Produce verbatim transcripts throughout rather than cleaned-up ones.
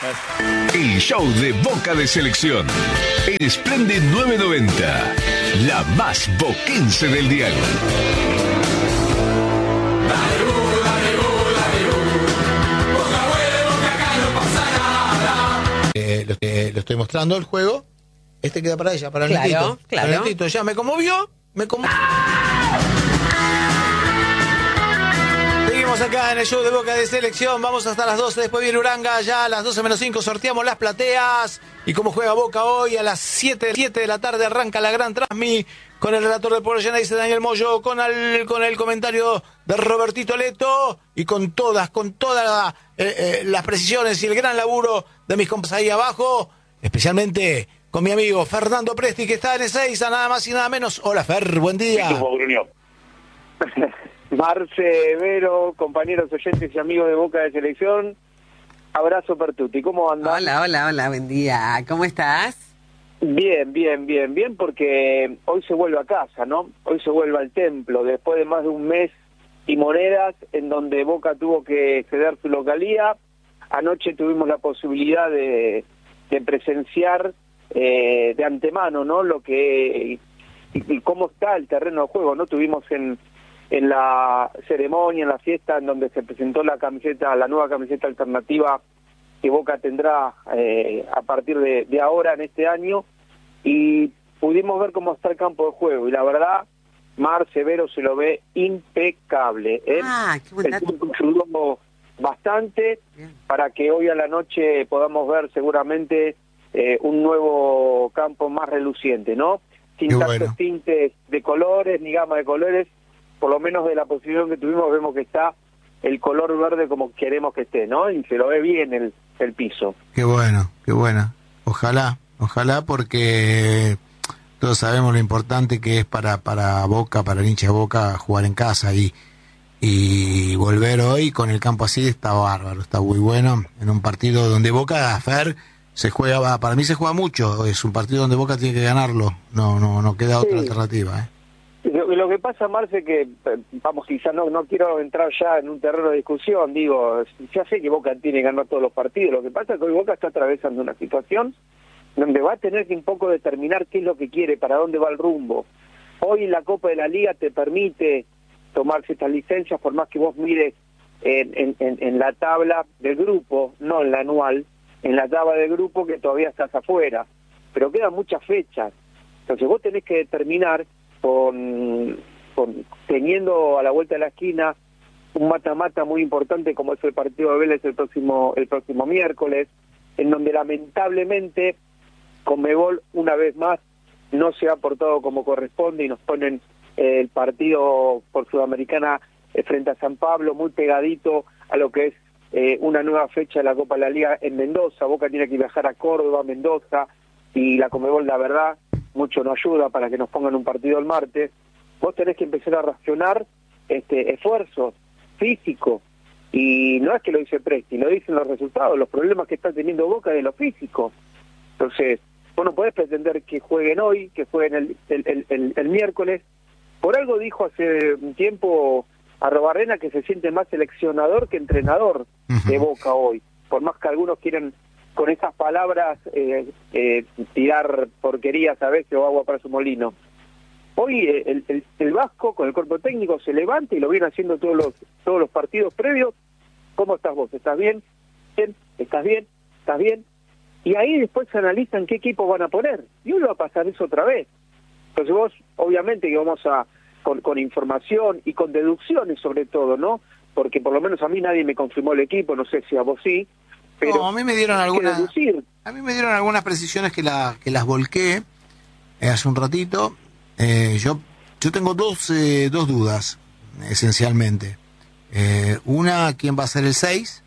El show de Boca de Selección. En Splendid nueve noventa. La más boquense del diario. Eh, lo, eh, lo estoy mostrando el juego. Este queda para ella, para el Claro, netito. claro. Para el netito. Ya me conmovió. Me conmovió. Seguimos acá en el show de Boca de Selección. Vamos hasta las doce. Después viene Uranga. Ya a las doce menos cinco sorteamos las plateas. Y cómo juega Boca hoy. A las siete de la tarde arranca la gran transmi. Con el relator del Pueblo Llanense, Daniel Moyo, con el, con el comentario de Robertito Leto y con todas, con todas la, eh, eh, las precisiones y el gran laburo de mis compas ahí abajo, especialmente con mi amigo Fernando Presti, que está en Ezeiza, nada más y nada menos. Hola, Fer, buen día. Marce, Vero, compañeros oyentes y amigos de Boca de Selección, abrazo per tutti, ¿cómo andan? Hola, hola, hola, buen día. ¿Cómo estás? Bien, bien, bien, bien, porque hoy se vuelve a casa, ¿no? Hoy se vuelve al templo, después de más de un mes y monedas, en donde Boca tuvo que ceder su localía. Anoche tuvimos la posibilidad de, de presenciar eh, de antemano, ¿no? Lo que, y, y cómo está el terreno de juego, ¿no? Tuvimos en, en la ceremonia, en la fiesta, en donde se presentó la camiseta, la nueva camiseta alternativa que Boca tendrá eh, a partir de, de ahora en este año, y pudimos ver cómo está el campo de juego, y la verdad, Mar Severo se lo ve impecable. ¿eh? Ah, qué buen dato. El club ayudó bastante. Bien. Para que hoy a la noche podamos ver seguramente eh, un nuevo campo más reluciente, ¿no? Sin qué tantos bueno. tintes de colores, ni gama de colores, por lo menos de la posición que tuvimos vemos que está el color verde como queremos que esté, ¿no? Y se lo ve bien el, el piso. Qué bueno, qué bueno. Ojalá, ojalá, porque todos sabemos lo importante que es para, para Boca, para el hincha de Boca, jugar en casa, y, y volver hoy con el campo así está bárbaro, está muy bueno, en un partido donde Boca, Fer, se juega, para mí se juega mucho, es un partido donde Boca tiene que ganarlo, no, no, no queda otra Sí. alternativa, ¿eh? Lo, lo que pasa, Marce, que, vamos, quizá no, no quiero entrar ya en un terreno de discusión, digo, ya sé que Boca tiene que ganar todos los partidos, lo que pasa es que hoy Boca está atravesando una situación donde va a tener que un poco determinar qué es lo que quiere, para dónde va el rumbo. Hoy la Copa de la Liga te permite tomarse estas licencias, por más que vos mires en, en, en la tabla del grupo, no en la anual, en la tabla del grupo que todavía estás afuera, pero quedan muchas fechas, entonces vos tenés que determinar Con, con teniendo a la vuelta de la esquina un mata-mata muy importante como es el partido de Vélez el próximo el próximo miércoles, en donde lamentablemente Conmebol una vez más no se ha portado como corresponde y nos ponen eh, el partido por Sudamericana eh, frente a San Pablo muy pegadito a lo que es eh, una nueva fecha de la Copa de la Liga en Mendoza. Boca tiene que viajar a Córdoba, Mendoza, y la Conmebol, la verdad, mucho no ayuda para que nos pongan un partido el martes. Vos tenés que empezar a racionar este esfuerzos físicos, y no es que lo dice Presti, lo dicen los resultados, los problemas que está teniendo Boca de lo físico. Entonces, vos no podés pretender que jueguen hoy, que jueguen el, el, el, el, el miércoles. Por algo dijo hace un tiempo Arrobarrena que se siente más seleccionador que entrenador de Boca hoy, por más que algunos quieran con esas palabras eh, eh, tirar porquerías a veces o agua para su molino. Hoy eh, el, el, el Vasco con el cuerpo técnico se levanta y lo viene haciendo todos los todos los partidos previos. ¿Cómo estás vos? ¿Estás bien? ¿Bien? ¿Estás bien? ¿Estás bien? Y ahí después se analizan qué equipo van a poner. Y hoy va a pasar eso otra vez. Entonces vos, obviamente que vamos a, con, con información y con deducciones sobre todo, ¿no? Porque por lo menos a mí nadie me confirmó el equipo, no sé si a vos sí. Pero no, a mí me dieron algunas a mí me dieron algunas precisiones que la que las volqué eh, hace un ratito. Eh, yo yo tengo dos eh, dos dudas esencialmente. Eh, una, ¿quién va a ser el seis?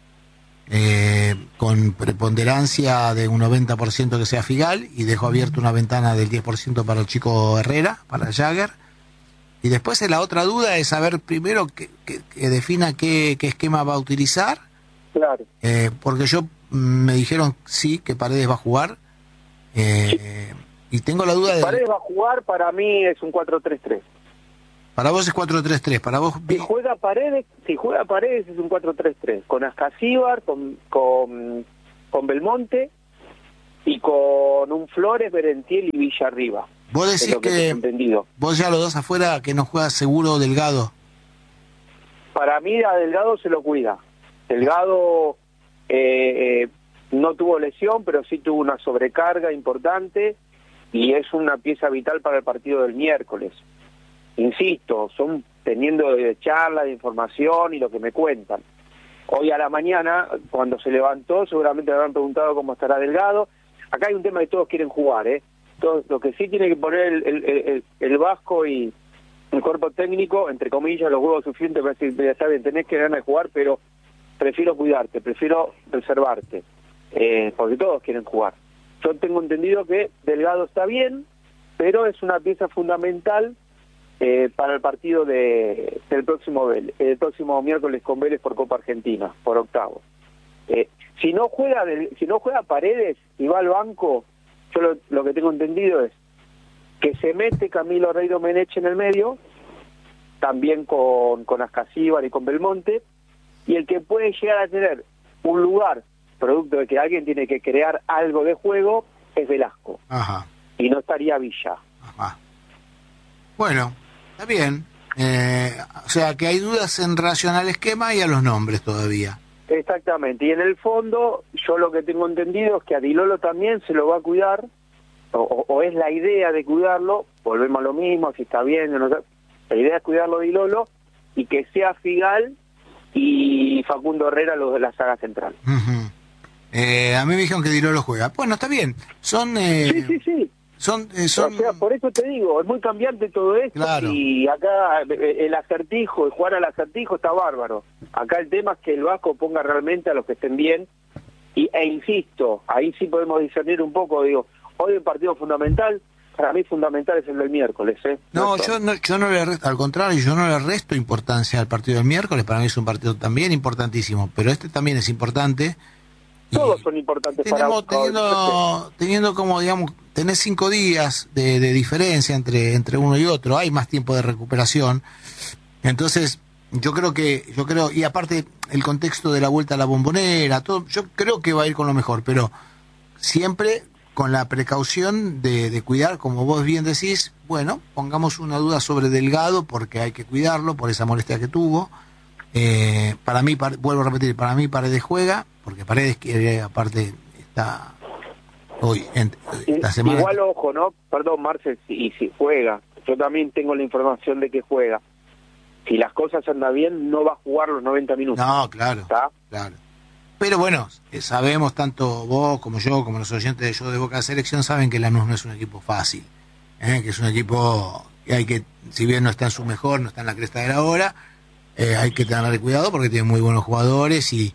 Eh, con preponderancia de un noventa por ciento que sea Figal, y dejo abierta una ventana del diez por ciento para el chico Herrera, para Jagger. Y después eh, la otra duda es saber primero que, que, que defina qué, qué esquema va a utilizar. Claro. Eh, porque yo mm, me dijeron sí, que Paredes va a jugar, eh, y tengo la duda si de... Paredes va a jugar, para mí es un cuatro tres tres. Para vos es cuatro tres tres, para vos... Si juega Paredes, si juega Paredes es un cuatro tres tres, con Ascasíbar, con, con, con Belmonte y con un Flores, Berentiel y Villarriba. Vos decís que, que, que vos ya los dos afuera, que no juega seguro Delgado. Para mí a Delgado se lo cuida. Delgado eh, eh, no tuvo lesión, pero sí tuvo una sobrecarga importante y es una pieza vital para el partido del miércoles. Insisto, son teniendo de charla, de información y lo que me cuentan. Hoy a la mañana, cuando se levantó, seguramente le habrán preguntado cómo estará Delgado. Acá hay un tema que todos quieren jugar, ¿eh? Todos, lo que sí tiene que poner el, el, el, el Vasco y el cuerpo técnico, entre comillas, los huevos suficientes para decir, ya está bien, tenés que ganar de jugar, pero prefiero cuidarte, prefiero reservarte, eh, porque todos quieren jugar. Yo tengo entendido que Delgado está bien, pero es una pieza fundamental eh, para el partido de del próximo Vélez, el próximo miércoles con Vélez por Copa Argentina, por octavo. Eh, si no juega si no juega Paredes y va al banco, yo lo, lo que tengo entendido es que se mete Camilo Rey Domenech en el medio, también con, con Ascasíbar y con Belmonte, y el que puede llegar a tener un lugar, producto de que alguien tiene que crear algo de juego, es Velasco. Ajá. Y no estaría Villa. Ajá. Bueno, está bien. Eh, o sea, que hay dudas en relación al esquema y a los nombres todavía. Exactamente. Y en el fondo, yo lo que tengo entendido es que a Di Lolo también se lo va a cuidar, o, o, o es la idea de cuidarlo, volvemos a lo mismo, si está bien, no sé. La idea es cuidarlo de Di Lolo y que sea Figal y Facundo Herrera los de la saga central. Uh-huh. eh, a mí me dijeron que Di Lolo juega. Bueno, está bien. Son... Eh, sí, sí, sí. Son, eh, son... O sea, por eso te digo, es muy cambiante todo esto. Claro. Y acá el acertijo, el jugar al acertijo está bárbaro. Acá el tema es que el Vasco ponga realmente a los que estén bien. Y, e insisto, ahí sí podemos discernir un poco, digo, hoy el partido fundamental, para mí fundamental es el del miércoles, ¿eh? No, no yo no, yo no le resto, al contrario, yo no le resto importancia al partido del miércoles, para mí es un partido también importantísimo, pero este también es importante. Todos son importantes tenemos, para... Teniendo, teniendo como, digamos, tenés cinco días de, de diferencia entre, entre uno y otro, hay más tiempo de recuperación, entonces yo creo que, yo creo, y aparte el contexto de la vuelta a la Bombonera, todo, yo creo que va a ir con lo mejor, pero siempre con la precaución de, de cuidar, como vos bien decís, bueno, pongamos una duda sobre Delgado, porque hay que cuidarlo por esa molestia que tuvo. Eh, para mí, para, vuelvo a repetir, para mí Paredes juega, porque Paredes quiere, aparte, está hoy, en, esta semana... Igual, ojo, ¿no? Perdón, Marcel, y si juega, yo también tengo la información de que juega. Si las cosas andan bien, no va a jugar los noventa minutos. No, claro, ¿está? Claro. Pero bueno, eh, sabemos, tanto vos como yo, como los oyentes de Yo de Boca de Selección, saben que Lanús no es un equipo fácil, ¿eh? Que es un equipo que hay que, si bien no está en su mejor, no está en la cresta de la hora, eh, hay que tenerle cuidado porque tiene muy buenos jugadores y,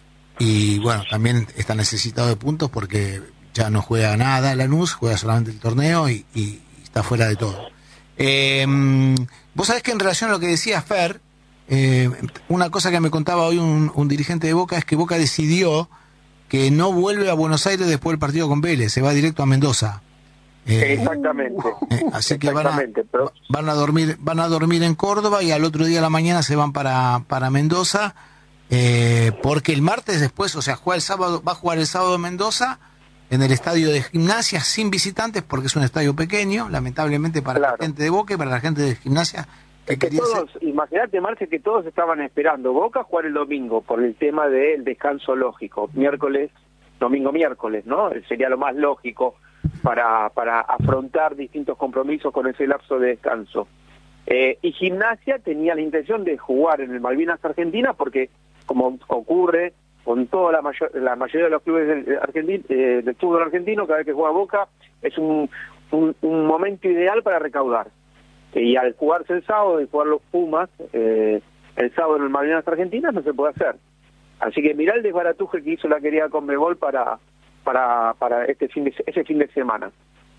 y bueno, también está necesitado de puntos porque ya no juega nada Lanús, juega solamente el torneo y, y está fuera de todo. Eh, vos sabés que en relación a lo que decía Fer, Eh, una cosa que me contaba hoy un, un dirigente de Boca es que Boca decidió que no vuelve a Buenos Aires después del partido con Vélez, se va directo a Mendoza. Eh, Exactamente. Eh, así que van a, pero... van a dormir van a dormir en Córdoba y al otro día de la mañana se van para, para Mendoza, eh, porque el martes después, o sea, juega el sábado, va a jugar el sábado en Mendoza en el estadio de Gimnasia sin visitantes porque es un estadio pequeño, lamentablemente para claro. la gente de Boca y para la gente de Gimnasia. Que que todos, ser... imagínate, Marce, que todos estaban esperando Boca jugar el domingo por el tema del descanso lógico, miércoles, domingo miércoles, ¿no? Sería lo más lógico para para afrontar distintos compromisos con ese lapso de descanso. Eh, y Gimnasia tenía la intención de jugar en el Malvinas Argentina porque, como ocurre con toda la mayor la mayoría de los clubes del, argentin, eh, del fútbol argentino, cada vez que juega Boca es un, un, un momento ideal para recaudar. Y al jugarse el sábado y jugar los Pumas eh, el sábado en el Malvinas Argentinas no se puede hacer. Así que mirá el desbaratuje que hizo la querida Conmebol para para para este fin de ese fin de semana.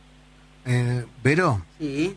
Eh, ¿Vero? Sí.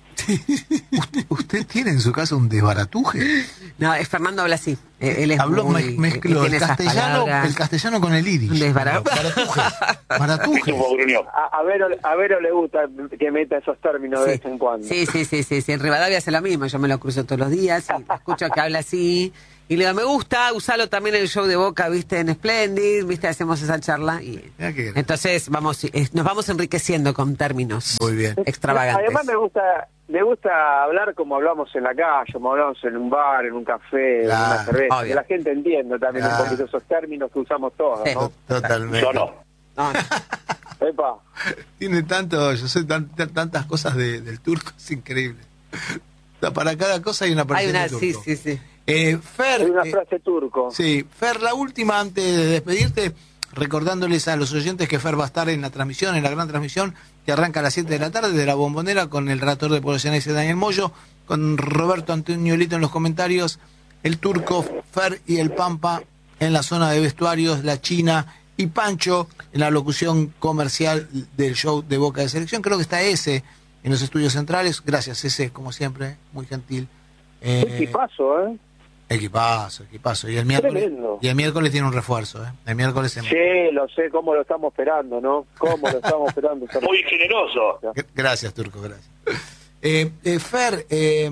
¿Usted, ¿Usted tiene en su casa un desbaratuje? No, es Fernando habla así. Él es Habló, muy, mezcló el castellano, el castellano con el iris. Un desbaratuje. Baratuje. A, a Vero, a Vero le gusta que meta esos términos sí. de vez en cuando. Sí, sí, sí, sí, sí. En Rivadavia hace lo mismo. Yo me lo cruzo todos los días y escucho que habla así. Y le digo, me gusta, usalo también en el show de Boca, viste, en Splendid, viste, hacemos esa charla. Y entonces vamos, nos vamos enriqueciendo con términos muy bien extravagantes. Además me gusta, me gusta hablar como hablamos en la calle, como hablamos en un bar, en un café, claro, en una cerveza, obvio. que la gente entienda también claro. un poquito esos términos que usamos todos, Sí. ¿no? Totalmente. Yo no. No, no. Epa. Tiene tanto, yo sé tan, tan- tantas cosas de- del turco, es increíble. O sea, para cada cosa hay una Hay aparición una, del turco. sí, sí, sí. Eh, Fer, Hay una eh, frase turco. sí, Fer, la última antes de despedirte, recordándoles a los oyentes que Fer va a estar en la transmisión, en la gran transmisión, que arranca a las siete de la tarde de la Bombonera con el relator de población ese Daniel Moyo, con Roberto Antonio Lito en los comentarios, el turco, Fer y el Pampa en la zona de vestuarios, la China y Pancho en la locución comercial del show de Boca de Selección. Creo que está ese en los estudios centrales. Gracias, ese, como siempre, muy gentil. Eh, Qué equipazo, ¿eh? Equipazo, equipazo. Y el miércoles, Tremendo. y el miércoles tiene un refuerzo, ¿eh? El miércoles en... Sí, lo sé, cómo lo estamos esperando, ¿no? Cómo lo estamos esperando. Muy generoso. G- Gracias, Turco, gracias. Eh, eh, Fer, eh,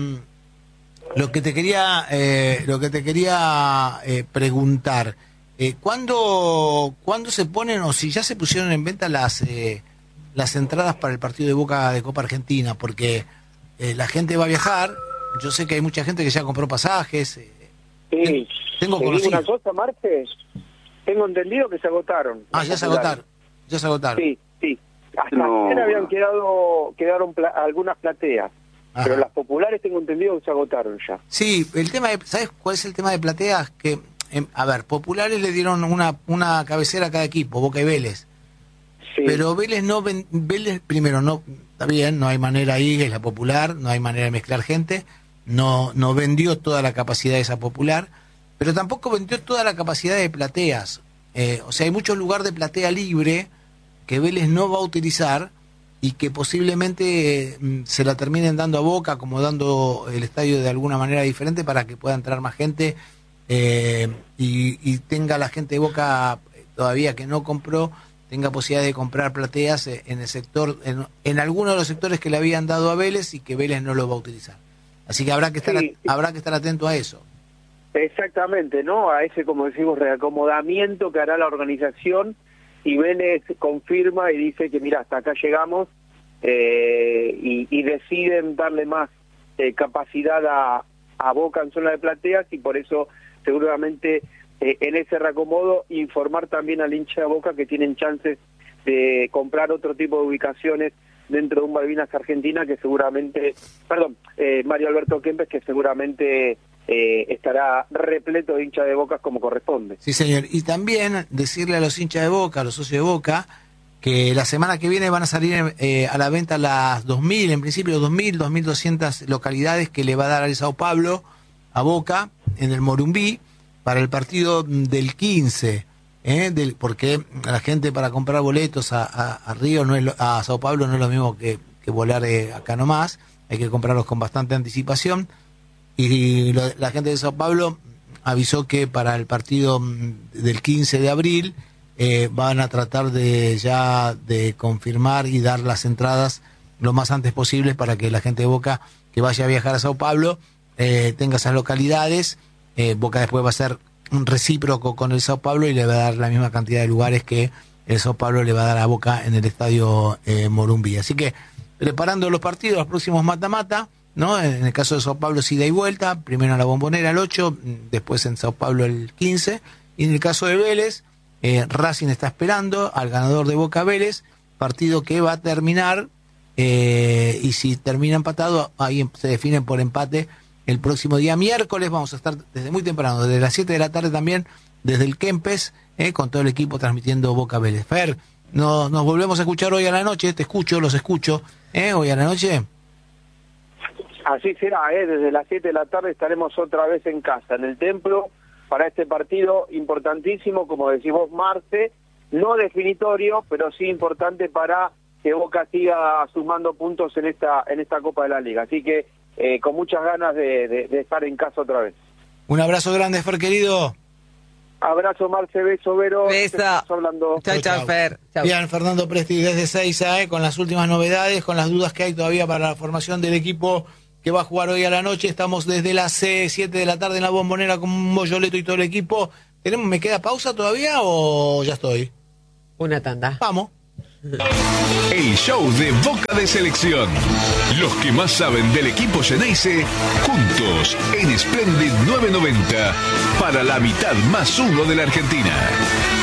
lo que te quería, eh, lo que te quería eh, preguntar, eh, ¿cuándo, ¿cuándo se ponen o si ya se pusieron en venta las eh, las entradas para el partido de Boca de Copa Argentina? Porque eh, la gente va a viajar. Yo sé que hay mucha gente que ya compró pasajes. Eh, Sí. Tengo ¿Te digo conocido. una cosa, Marce? Tengo entendido que se agotaron. ah, ya se agotaron. Ya se agotaron. Sí, sí. Hasta No. ayer habían quedado quedaron pla- algunas plateas, Ajá. pero las populares tengo entendido que se agotaron ya. Sí, el tema de, ¿sabes cuál es el tema de plateas? Que, em, a ver, populares le dieron una, una cabecera a cada equipo, Boca y Vélez. Sí. Pero Vélez no, ven- Vélez primero no, está bien, no hay manera ahí, es la popular, no hay manera de mezclar gente, no, no vendió toda la capacidad de esa popular, pero tampoco vendió toda la capacidad de plateas. Eh, o sea, hay mucho lugar de platea libre que Vélez no va a utilizar y que posiblemente eh, se la terminen dando a Boca, acomodando el estadio de alguna manera diferente para que pueda entrar más gente eh, y, y tenga la gente de Boca todavía que no compró, tenga posibilidad de comprar plateas eh, en el sector, en, en alguno de los sectores que le habían dado a Vélez y que Vélez no lo va a utilizar. Así que habrá que estar, Sí. a- habrá que estar atento a eso. Exactamente, ¿no? A ese, como decimos, reacomodamiento que hará la organización, y Vélez confirma y dice que mira, hasta acá llegamos, eh, y, y deciden darle más eh, capacidad a, a Boca en zona de plateas, y por eso seguramente eh, en ese reacomodo informar también al hincha de Boca que tienen chances de comprar otro tipo de ubicaciones dentro de un Malvinas Argentina, que seguramente, perdón, eh, Mario Alberto Kempes, que seguramente eh, estará repleto de hinchas de Bocas como corresponde. Sí, señor. Y también decirle a los hinchas de Boca, a los socios de Boca, que la semana que viene van a salir eh, a la venta las dos mil, en principio dos mil, dos mil doscientas localidades que le va a dar al Sao Paulo a Boca en el Morumbí para el partido del quince. ¿eh? Del, porque la gente para comprar boletos a, a, a Río, no es lo, a Sao Paulo no es lo mismo que, que volar eh, acá nomás, hay que comprarlos con bastante anticipación. Y lo, la gente de Sao Paulo avisó que para el partido del quince de abril eh, van a tratar de ya de confirmar y dar las entradas lo más antes posible para que la gente de Boca que vaya a viajar a Sao Paulo eh, tenga esas localidades. Eh, Boca después va a ser un recíproco con el Sao Paulo y le va a dar la misma cantidad de lugares que el Sao Paulo le va a dar a Boca en el estadio eh, Morumbí. Así que preparando los partidos, los próximos mata-mata, ¿no? En el caso de Sao Paulo es ida y vuelta, primero en la Bombonera el ocho, después en Sao Paulo el quince, y en el caso de Vélez, eh, Racing está esperando al ganador de Boca Vélez, partido que va a terminar, eh, y si termina empatado, ahí se definen por empate el próximo día miércoles. Vamos a estar desde muy temprano, desde las siete de la tarde también, desde el Kempes, eh, con todo el equipo transmitiendo Boca Vélez. Fer, no, nos volvemos a escuchar hoy a la noche, te escucho, los escucho, eh, hoy a la noche. Así será, ¿eh? Desde las siete de la tarde estaremos otra vez en casa, en el templo, para este partido importantísimo, como decimos, Marce, no definitorio, pero sí importante para que Boca siga sumando puntos en esta en esta Copa de la Liga. Así que eh, con muchas ganas de, de, de estar en casa otra vez. Un abrazo grande, Fer, querido. Abrazo, Marce, beso, Vero. Beso. Estamos hablando. Chau, Chau, chau, chau. Fer. Chau. Bien, Fernando Presti desde Seiza, eh, con las últimas novedades, con las dudas que hay todavía para la formación del equipo que va a jugar hoy a la noche. Estamos desde las siete de la tarde en la Bombonera con Moyoleto y todo el equipo. ¿Tenemos, ¿Me queda pausa todavía o ya estoy? Una tanda. Vamos. El show de Boca de Selección. Los que más saben del equipo Xeneize, juntos en Splendid nueve noventa para la mitad más uno de la Argentina.